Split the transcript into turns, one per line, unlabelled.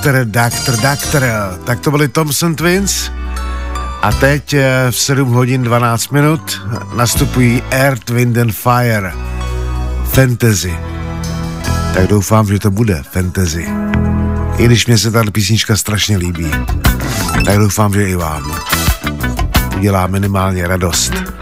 Doctor. Tak to byli Thompson Twins. A teď v 7 hodin 12 minut nastupují Earth, Wind and Fire. Fantasy. Tak doufám, že to bude fantasy. I když mě se ta písnička strašně líbí. Tak doufám, že i vám udělá minimálně radost.